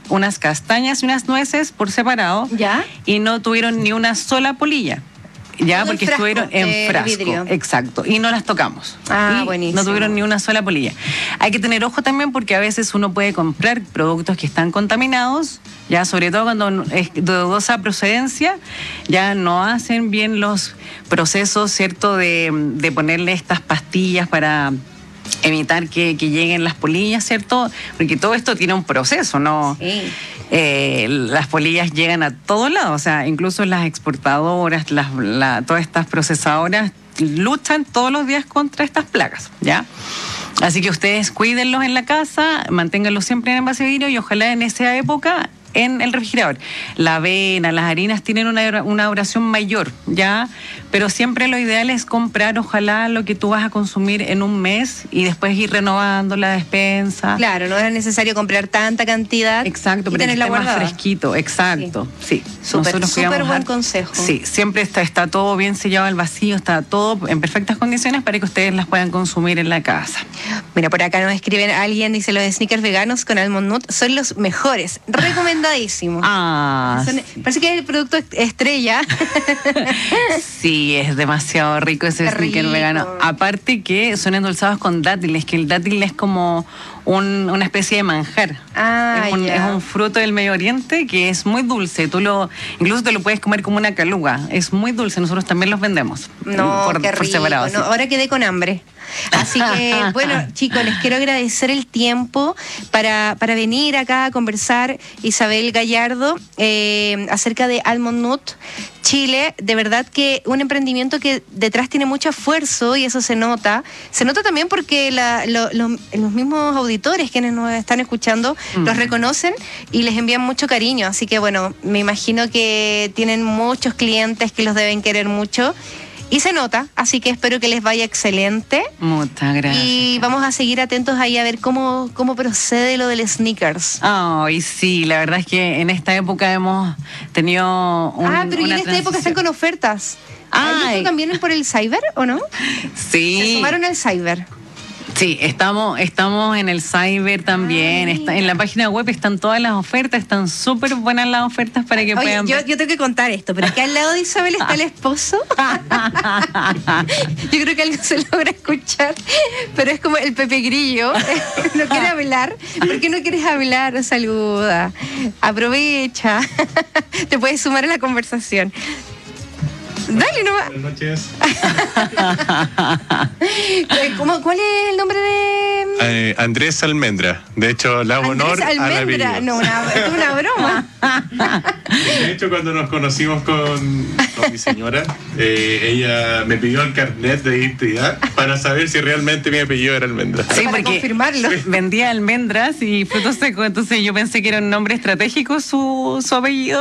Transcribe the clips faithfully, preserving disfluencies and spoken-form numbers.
unas castañas y unas nueces por separado. ¿Ya? Y no tuvieron ni una sola polilla. Ya, todo porque en frasco, estuvieron en eh, frasco. vidrio. Exacto. Y no las tocamos. Ah, y buenísimo. no tuvieron ni una sola polilla. Hay que tener ojo también porque a veces uno puede comprar productos que están contaminados, ya sobre todo cuando es de dudosa procedencia, ya no hacen bien los procesos, ¿cierto?, de, de ponerle estas pastillas para evitar que, que lleguen las polillas, ¿cierto? Porque todo esto tiene un proceso, ¿no? Sí. Eh, las polillas llegan a todos lados, o sea, incluso las exportadoras, las, la, todas estas procesadoras luchan todos los días contra estas plagas, ¿ya? Así que ustedes cuídenlos en la casa, manténganlos siempre en envase de vidrio y ojalá en esa época en el refrigerador. La avena, las harinas tienen una, una duración mayor, ¿ya? Pero siempre lo ideal es comprar, ojalá, lo que tú vas a consumir en un mes y después ir renovando la despensa. Claro, no es necesario comprar tanta cantidad. Exacto, y pero que tenerla esté más guardada. fresquito, exacto. Sí, súper, Nosotros súper cuidamos buen harto. consejo. Sí, siempre está, está todo bien sellado al vacío, está todo en perfectas condiciones para que ustedes las puedan consumir en la casa. Mira, por acá nos escriben alguien, dice, los sneakers veganos con almond nut son los mejores, recomendadísimos. Ah, Son- parece que es el producto est- estrella. sí, es demasiado rico ese Qué sneaker rico. vegano. Aparte que son endulzados con dátiles, que el dátil es como un- una especie de manjar. Ah, es, un, ya. es un fruto del Medio Oriente que es muy dulce. Tú lo, incluso te lo puedes comer como una caluga. Es muy dulce. Nosotros también los vendemos. No, por, qué por rico. separado. No, sí. ahora quedé con hambre. Así que, bueno, chicos, les quiero agradecer el tiempo para, para venir acá a conversar, Isabel Gallardo, eh, acerca de Almond Nut Chile. De verdad que un emprendimiento que detrás tiene mucho esfuerzo y eso se nota. Se nota también porque la- lo- lo- los mismos auditores quienes nos están escuchando Mm. los reconocen y les envían mucho cariño. Así que, bueno, me imagino que tienen muchos clientes que los deben querer mucho. Y se nota, así que espero que les vaya excelente. Muchas gracias. Y vamos a seguir atentos ahí a ver cómo, cómo procede lo del sneakers. Ay, sí, la verdad es que en esta época hemos tenido un, ah, pero y en una esta época están transición. con ofertas. Ay. ¿Hay esto también por el cyber o no? Sí. Se sumaron al cyber. Sí, estamos, estamos en el cyber también, Ah, está, en la página web están todas las ofertas, están súper buenas las ofertas para que Oye, puedan yo, ver. yo tengo que contar esto, pero aquí al lado de Isabel está el esposo. Yo creo que alguien se logra escuchar, pero es como el Pepe Grillo. No quiere hablar. ¿Por qué no quieres hablar? Saluda. Aprovecha. Te puedes sumar a la conversación. Dale nomás. Buenas noches. ¿Cómo, ¿Cuál es el nombre de...? Eh, Andrés Almendra. De hecho, le hago honor Andrés a la Almendra. apellido. No, una, es una broma. De hecho, cuando nos conocimos con, con mi señora, eh, ella me pidió el carnet de identidad para saber si realmente mi apellido era Almendra. Sí, Para porque confirmarlo. vendía almendras y frutos secos, entonces yo pensé que era un nombre estratégico su, su apellido.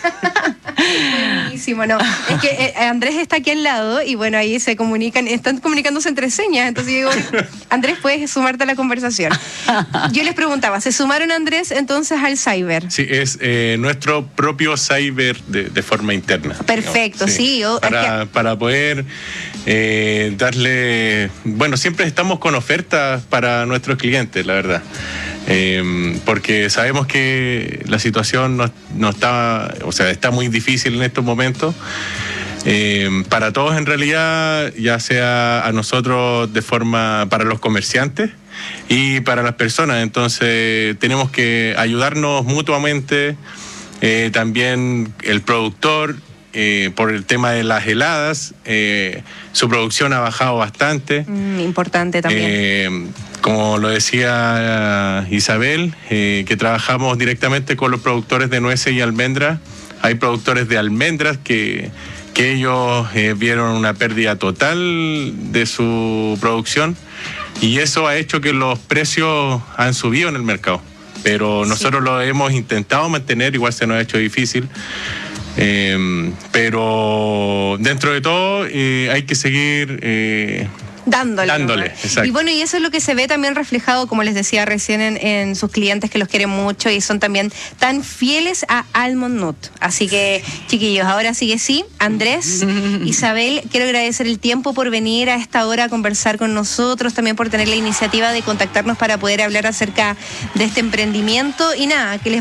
Buenísimo, no. Es que eh, Andrés está aquí al lado y bueno, ahí se comunican, están comunicándose entre señas. Entonces yo digo, Andrés, puedes sumarte a la conversación. Yo les preguntaba, ¿se sumaron, Andrés, entonces al cyber? Sí, es eh, nuestro propio cyber de, de forma interna. Perfecto, digamos, sí, o- Para, es para poder eh, darle... Bueno, siempre estamos con ofertas para nuestros clientes, la verdad. Eh, porque sabemos que la situación no, no está, o sea, está muy difícil en estos momentos. Eh, para todos en realidad, ya sea a nosotros de forma, para los comerciantes y para las personas. Entonces tenemos que ayudarnos mutuamente. Eh, también el productor, eh, por el tema de las heladas, eh, su producción ha bajado bastante. Mm, importante también. Eh, como lo decía Isabel, eh, que trabajamos directamente con los productores de nueces y almendras. Hay productores de almendras que, que ellos eh, vieron una pérdida total de su producción y eso ha hecho que los precios han subido en el mercado. Pero nosotros Sí. lo hemos intentado mantener, igual se nos ha hecho difícil. Eh, pero dentro de todo eh, hay que seguir... Eh, Dándole. Dándole, ¿no? exacto. Y bueno, y eso es lo que se ve también reflejado, como les decía recién, en, en sus clientes que los quieren mucho y son también tan fieles a Almond Nut. Así que, chiquillos, ahora sí que sí. Andrés, Isabel, quiero agradecer el tiempo por venir a esta hora a conversar con nosotros, también por tener la iniciativa de contactarnos para poder hablar acerca de este emprendimiento. Y nada, que les